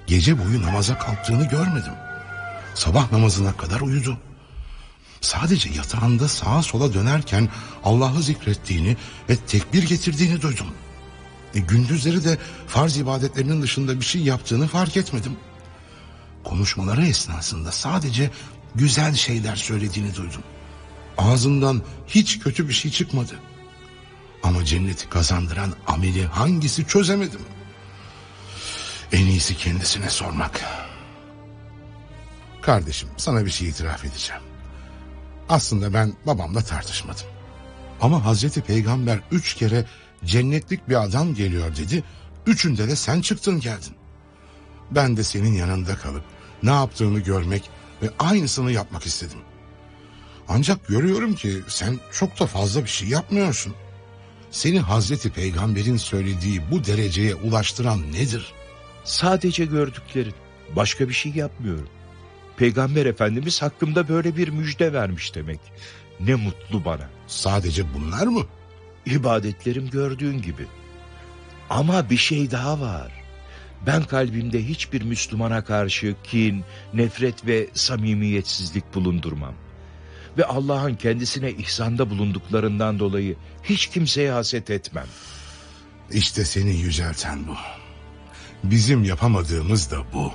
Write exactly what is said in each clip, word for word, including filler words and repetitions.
gece boyu namaza kalktığını görmedim. Sabah namazına kadar uyudu. Sadece yatağında sağa sola dönerken Allah'ı zikrettiğini ve tekbir getirdiğini duydum. E, gündüzleri de farz ibadetlerinin dışında bir şey yaptığını fark etmedim. Konuşmaları esnasında sadece güzel şeyler söylediğini duydum. Ağzından hiç kötü bir şey çıkmadı. Ama cenneti kazandıran ameli hangisi çözemedim. En iyisi kendisine sormak. Kardeşim, sana bir şey itiraf edeceğim. Aslında ben babamla tartışmadım. Ama Hazreti Peygamber üç kere cennetlik bir adam geliyor dedi. Üçünde de sen çıktın geldin. Ben de senin yanında kalıp ne yaptığını görmek ve aynısını yapmak istedim. Ancak görüyorum ki sen çok da fazla bir şey yapmıyorsun. Seni Hazreti Peygamber'in söylediği bu dereceye ulaştıran nedir? Sadece gördüklerin. Başka bir şey yapmıyorum. Peygamber Efendimiz hakkımda böyle bir müjde vermiş demek. Ne mutlu bana. Sadece bunlar mı? İbadetlerim gördüğün gibi. Ama bir şey daha var. Ben kalbimde hiçbir Müslümana karşı kin, nefret ve samimiyetsizlik bulundurmam. Ve Allah'ın kendisine ihsanda bulunduklarından dolayı hiç kimseye haset etmem. İşte seni yücelten bu. Bizim yapamadığımız da bu.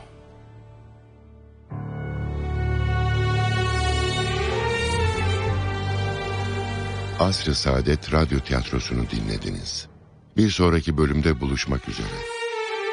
Asr-ı Saadet Radyo Tiyatrosu'nu dinlediniz. Bir sonraki bölümde buluşmak üzere.